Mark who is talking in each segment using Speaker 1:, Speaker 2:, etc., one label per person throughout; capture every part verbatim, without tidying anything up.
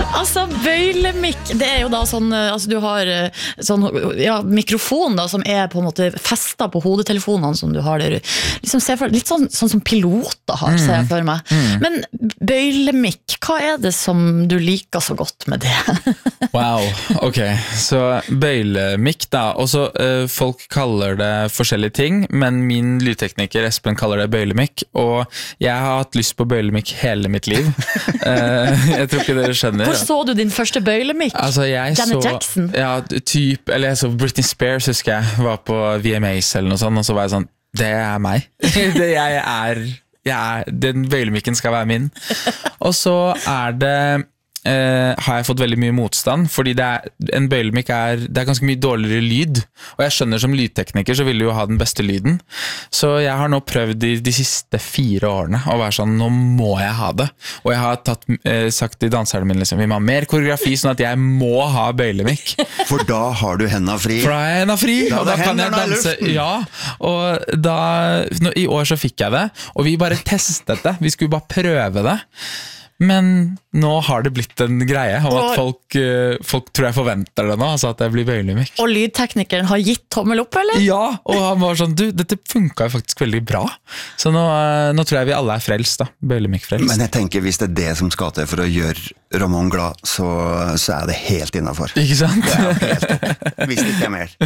Speaker 1: Altså, bøylemikk, det er jo da sånn, altså du har sånn, ja, mikrofon da, som er på en måte festet på hodetelefonene som du har der, liksom ser for, litt sånn, sånn som piloter har, mm. ser jeg for meg. Mm. Men bøylemikk, hva er det som du liker så godt med det?
Speaker 2: Wow, ok, så bøylemikk da, og så uh, folk kaller det forskjellige ting, men min lydtekniker Espen kaller det bøylemikk, og jeg har hatt lyst på bøylemikk hele mitt liv. uh, jeg tror ikke dere skjønner.
Speaker 1: Hvor så du din første bøylemikk?
Speaker 2: Altså, jeg
Speaker 1: Janet
Speaker 2: så,
Speaker 1: Jackson?
Speaker 2: Ja, typ, eller jeg så Britney Spears, husker jeg, var på V M As eller noe sånt, og så var jeg sånn, det er meg. det jeg er, jeg er, den bøylemikken skal være min. Og så er det Uh, har jeg fått veldig mye motstand, fordi det er, en bøylemikk er, det er ganske mye dårligere lyd, og jeg skjønner som lydtekniker så vil du jo ha den beste lyden, så jeg har nå prøvd de, de siste fire årene å være sånn, nå må jeg ha det, og jeg har tatt, uh, sagt til danserne mine liksom, vi må ha mer koreografi sånn at jeg må ha bøylemikk.
Speaker 3: For da har du hendene fri.
Speaker 2: For da har jeg hendene fri,
Speaker 3: da
Speaker 2: og da kan jeg danse. Ja, og da, nå, i år så fikk jeg det, og vi bare testet det, vi skulle bare prøve det. Men nå har det blitt en greie om at folk, folk tror jeg forventer det nå, altså at det blir bøylemikk.
Speaker 1: Og lydteknikeren har gitt tommel opp, eller?
Speaker 2: Ja, og han var sånn, du, dette funket jo faktisk veldig bra. Så nå, nå tror jeg vi alle er frelst da, bøylemikk-frelst.
Speaker 3: Men jeg tenker, hvis det er det som skal til for å gjøre Ramón glad, så, så er det helt innenfor.
Speaker 2: Ikke sant?
Speaker 3: Ja, helt. Hvis det ikke er mer.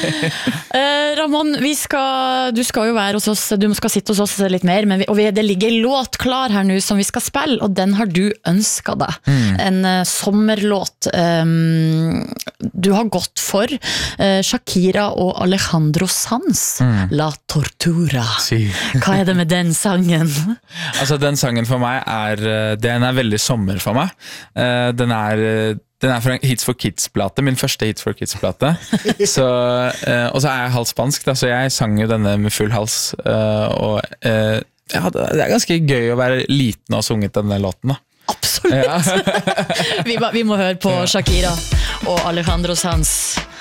Speaker 1: uh, Ramón, vi skal, du skal jo være hos oss, du skal sitte hos oss litt mer, men vi, og vi, det ligger en låt klar her nå som vi skal spille, og den har du ønsket deg. Mm. En uh, sommerlåt. Um, du har gått for uh, Shakira og Alejandro Sanz. Mm. La Tortura. Si. Hva er det med den sangen?
Speaker 2: Altså, den sangen for meg er, den er veldig sommer for meg. Uh, den er... Den er fra Hits for Kids-plate, min første Hits for Kids-plate. Så, uh, og så er jeg halvt spansk, da, så jeg sang jo denne med full hals. Uh, og uh, ja, det er ganske gøy å være liten og sunget denne låten da.
Speaker 1: Absolutt! Ja. vi, vi må høre på Shakira og Alejandro Sanz.